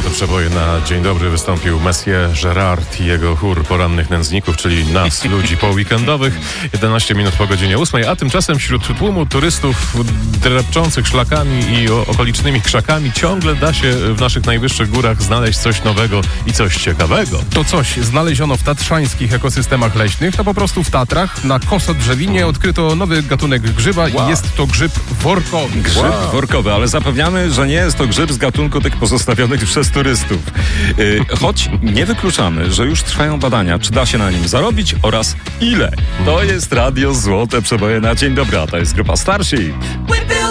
Złote przeboje na Dzień Dobry wystąpił Messier Gerard i jego chór porannych nędzników, czyli nas, ludzi poweekendowych. 11 minut po godzinie 8, a tymczasem wśród tłumu turystów drepczących szlakami i okolicznymi krzakami ciągle da się w naszych najwyższych górach znaleźć coś nowego i coś ciekawego. To coś znaleziono w tatrzańskich ekosystemach leśnych, to po prostu w Tatrach na Kosodrzewinie odkryto nowy gatunek grzyba i jest to grzyb workowy. Grzyb workowy, ale zapewniamy, że nie jest to grzyb z gatunku tych pozostawionych przez turystów. Choć nie wykluczamy, że już trwają badania, czy da się na nim zarobić oraz ile. To jest Radio Złote Przeboje na Dzień Dobry, a to jest grupa Starship.